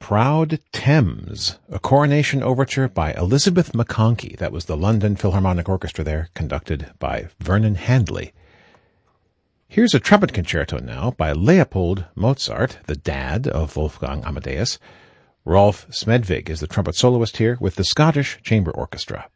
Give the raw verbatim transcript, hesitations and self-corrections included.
Proud Thames, a coronation overture by Elizabeth McConkey. That was the London Philharmonic Orchestra there, conducted by Vernon Handley. Here's a trumpet concerto now by Leopold Mozart, the dad of Wolfgang Amadeus. Rolf Smedvig is the trumpet soloist here with the Scottish Chamber Orchestra.